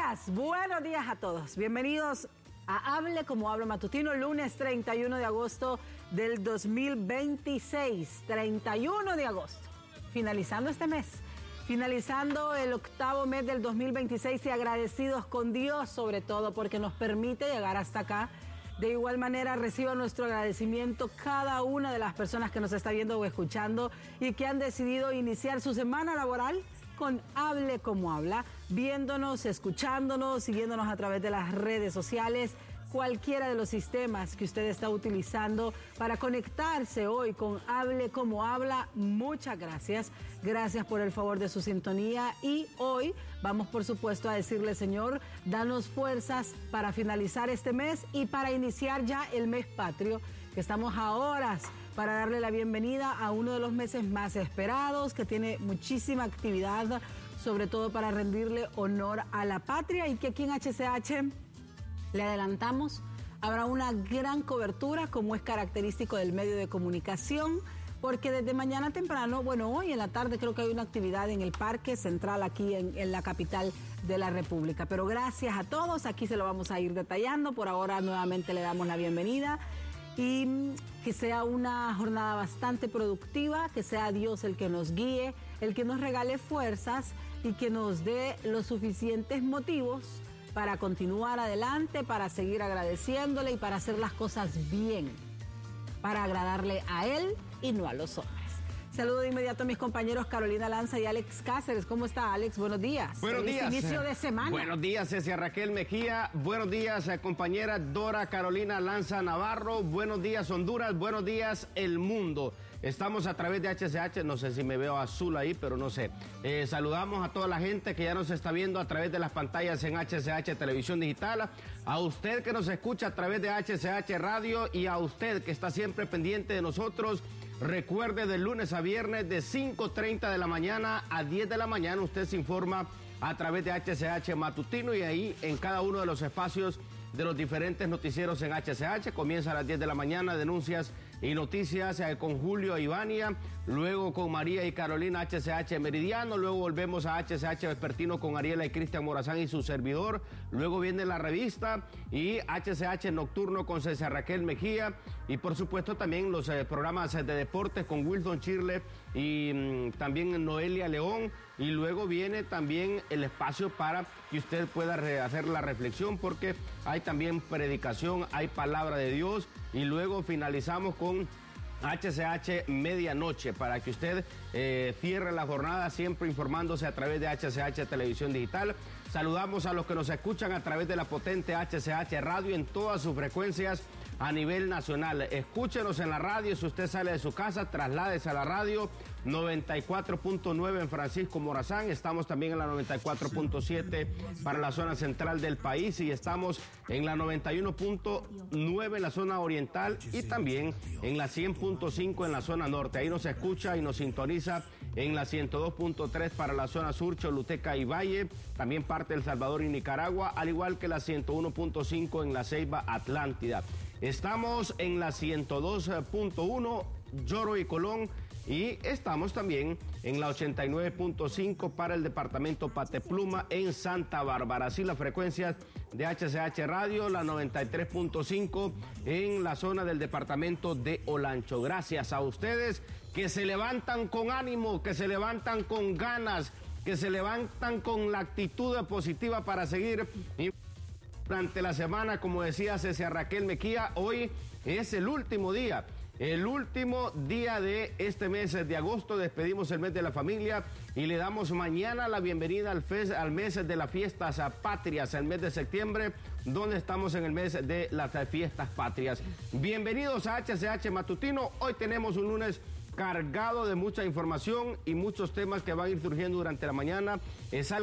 Buenos días a todos. Bienvenidos a Hable Como Habla Matutino, lunes 31 de agosto del 2026. 31 de agosto, finalizando este mes, finalizando el octavo mes del 2026 y agradecidos con Dios sobre todo porque nos permite llegar hasta acá. De igual manera, reciba nuestro agradecimiento cada una de las personas que nos está viendo o escuchando y que han decidido iniciar su semana laboral con Hable Como Habla, viéndonos, escuchándonos, siguiéndonos a través de las redes sociales, cualquiera de los sistemas que usted está utilizando para conectarse hoy con Hable Como Habla. Muchas gracias. Gracias por el favor de su sintonía y hoy vamos por supuesto a decirle, Señor, danos fuerzas para finalizar este mes y para iniciar ya el mes patrio, que estamos a horas para darle la bienvenida a uno de los meses más esperados, que tiene muchísima actividad, sobre todo para rendirle honor a la patria, y que aquí en HCH le adelantamos, habrá una gran cobertura como es característico del medio de comunicación, porque desde mañana temprano, bueno, hoy en la tarde creo que hay una actividad en el Parque Central aquí en la capital de la República. Pero gracias a todos, aquí se lo vamos a ir detallando. Por ahora nuevamente le damos la bienvenida y que sea una jornada bastante productiva, que sea Dios el que nos guíe, el que nos regale fuerzas y que nos dé los suficientes motivos para continuar adelante, para seguir agradeciéndole y para hacer las cosas bien, para agradarle a Él y no a los hombres. Saludo de inmediato a mis compañeros Carolina Lanza y Alex Cáceres. ¿Cómo está, Alex? Buenos días. Buenos días. Inicio de semana. Buenos días, Cecia Raquel Mejía. Buenos días, compañera Dora Carolina Lanza Navarro. Buenos días, Honduras. Buenos días, el mundo. Estamos a través de HCH, no sé si me veo azul ahí, pero no sé. Saludamos a toda la gente que ya nos está viendo a través de las pantallas en HCH Televisión Digital, a usted que nos escucha a través de HCH Radio y a usted que está siempre pendiente de nosotros. Recuerde, de lunes a viernes de 5:30 de la mañana a 10 de la mañana usted se informa a través de HCH Matutino y ahí en cada uno de los espacios de los diferentes noticieros en HCH. Comienza a las 10 de la mañana, denuncias y noticias con Julio Ivania, luego con María y Carolina HCH Meridiano, luego volvemos a HCH Vespertino con Ariela y Cristian Morazán y su servidor, luego viene la revista y HCH Nocturno con César Raquel Mejía y por supuesto también los programas de deportes con Wilson Chirle y también Noelia León, y luego viene también el espacio para que usted pueda hacer la reflexión porque hay también predicación, hay palabra de Dios. Y luego finalizamos con HCH Medianoche para que usted cierre la jornada siempre informándose a través de HCH Televisión Digital. Saludamos a los que nos escuchan a través de la potente HCH Radio en todas sus frecuencias a nivel nacional. Escúchenos en la radio, si usted sale de su casa, trasládese a la radio 94.9 en Francisco Morazán. Estamos también en la 94.7 para la zona central del país y estamos en la 91.9 en la zona oriental y también en la 100.5 en la zona norte. Ahí nos escucha y nos sintoniza en la 102.3 para la zona sur, Choluteca y Valle, también parte de El Salvador y Nicaragua, al igual que la 101.5 en la Ceiba Atlántida. Estamos en la 102.1 Lloro y Colón y estamos también en la 89.5 para el departamento Patepluma en Santa Bárbara. Así las frecuencias de HCH Radio, la 93.5 en la zona del departamento de Olancho. Gracias a ustedes que se levantan con ánimo, que se levantan con ganas, que se levantan con la actitud positiva para seguir durante la semana. Como decía Cecia Raquel Mejía, hoy es el último día de este mes de agosto. Despedimos el mes de la familia y le damos mañana la bienvenida al mes de las fiestas patrias, el mes de septiembre, donde estamos en el mes de las fiestas patrias. Bienvenidos a HCH Matutino. Hoy tenemos un lunes cargado de mucha información y muchos temas que van a ir surgiendo durante la mañana. Es algo